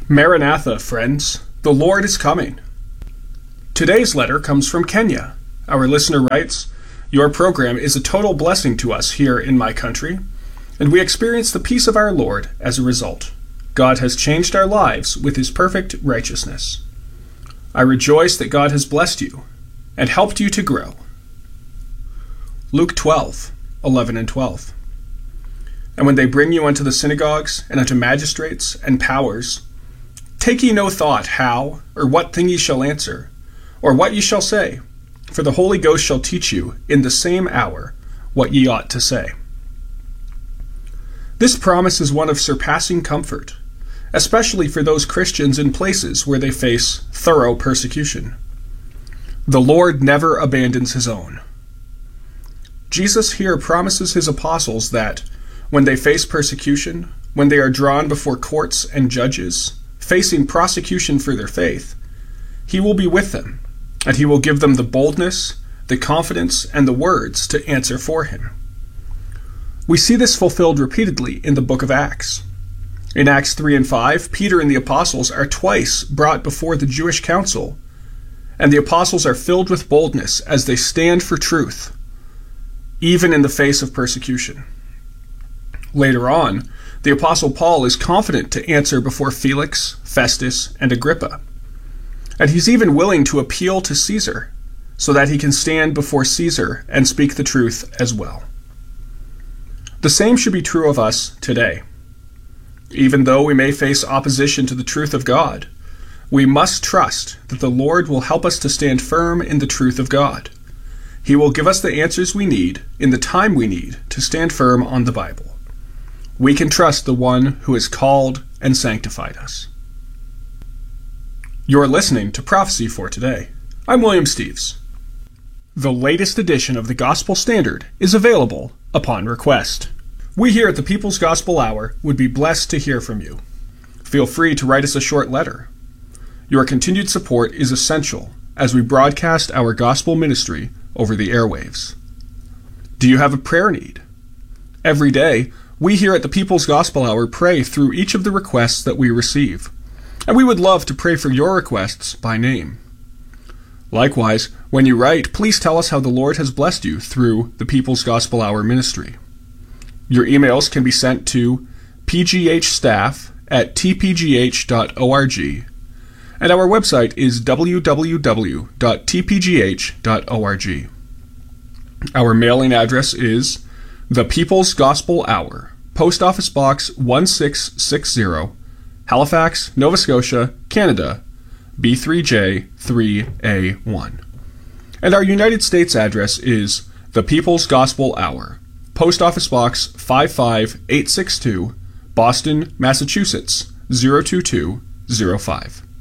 Maranatha, friends, the Lord is coming. Today's letter comes from Kenya. Our listener writes, "Your program is a total blessing to us here in my country, and we experience the peace of our Lord as a result. God has changed our lives with his perfect righteousness. I rejoice that God has blessed you and helped you to grow." Luke 12:11 and 12. "And when they bring you unto the synagogues and unto magistrates and powers, take ye no thought how or what thing ye shall answer, or what ye shall say, for the Holy Ghost shall teach you in the same hour what ye ought to say." This promise is one of surpassing comfort, especially for those Christians in places where they face thorough persecution. The Lord never abandons his own. Jesus here promises his apostles that when they face persecution, when they are drawn before courts and judges, facing prosecution for their faith, he will be with them, and he will give them the boldness, the confidence, and the words to answer for him. We see this fulfilled repeatedly in the book of Acts. In Acts 3 and 5, Peter and the apostles are twice brought before the Jewish council, and the apostles are filled with boldness as they stand for truth, even in the face of persecution. Later on, the apostle Paul is confident to answer before Felix, Festus, and Agrippa, and he's even willing to appeal to Caesar so that he can stand before Caesar and speak the truth as well. The same should be true of us today. Even though we may face opposition to the truth of God, we must trust that the Lord will help us to stand firm in the truth of God. He will give us the answers we need in the time we need to stand firm on the Bible. We can trust the one who has called and sanctified us. You're listening to Prophecy for Today. I'm William Steves. The latest edition of the Gospel Standard is available upon request. We here at the People's Gospel Hour would be blessed to hear from you. Feel free to write us a short letter. Your continued support is essential as we broadcast our gospel ministry over the airwaves. Do you have a prayer need? Every day, we here at the People's Gospel Hour pray through each of the requests that we receive, and we would love to pray for your requests by name. Likewise, when you write, please tell us how the Lord has blessed you through the People's Gospel Hour ministry. Your emails can be sent to pghstaff@tpgh.org, and our website is www.tpgh.org. Our mailing address is The People's Gospel Hour, Post Office Box 1660, Halifax, Nova Scotia, Canada, B3J3A1. And our United States address is The People's Gospel Hour, Post Office Box 55862, Boston, Massachusetts, 02205.